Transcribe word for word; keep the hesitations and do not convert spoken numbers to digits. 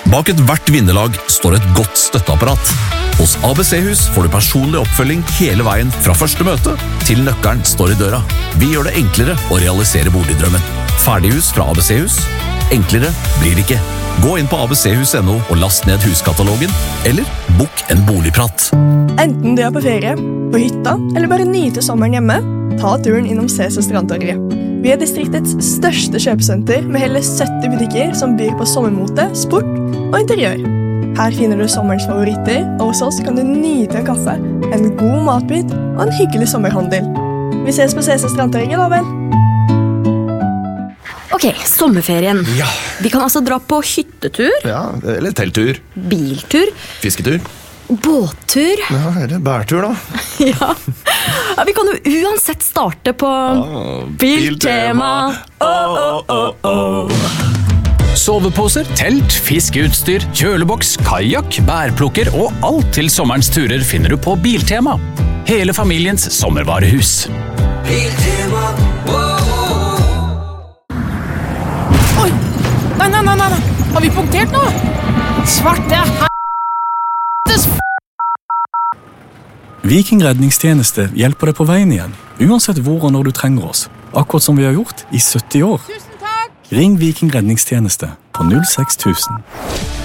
Bak et hvert vinnerlag står et godt støtteapparat. Hos A B C-hus får du personlig oppfølging hele veien fra første møte til nøkkelen står i døra. Vi gjør det enklere å realisere boligdrømmen. Ferdighus fra A B C-hus. Enklere blir det ikke. Gå inn på a b c hus punktum no og last ned huskatalogen, eller bok en boligprat. Enten du er på ferie, på hytta, eller bare nyter sommeren hjemme, ta turen innom C C Strandtorget. Vi er distriktets største kjøpesenter med hele sytti butikker som byr på sommermote, sport og interiør. Her finner du sommerens favoritter, og hos oss kan du nyte en kaffe, en god matbit og en hyggelig sommerhandel. Vi ses på C C Strandtorget, da vel? Ok, sommerferien. Ja. Vi kan altså dra på hyttetur, Ja, eller telttur, biltur, fisketur. båttur. Ja, eller bærtur da. Ja. Ja, vi kan jo uansett starte på Biltema. Åh, åh, åh, åh. Soveposer, telt, fiskeutstyr, kjøleboks, kajak, bærplukker og alt til sommerens turer finner du på Biltema. Hele familiens sommervarehus. Biltema, Oi! Nei, nei, nei, nei, nei. Har vi punktert nå? Svarte helvetes f***! Viking redningstjeneste hjelper deg på veien igjen, uansett hvor og når du trenger oss. Akkurat som vi har gjort i sytti år. Tusen takk! Ring Viking redningstjeneste på null seks tusen.